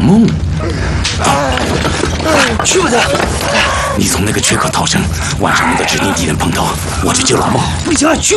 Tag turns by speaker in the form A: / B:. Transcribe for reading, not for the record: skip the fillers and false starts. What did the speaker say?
A: 梦。
B: 去吧，他！
A: 你从那个缺口逃生，晚上那个指定敌人碰头，我就救老孟。
B: 不行，去！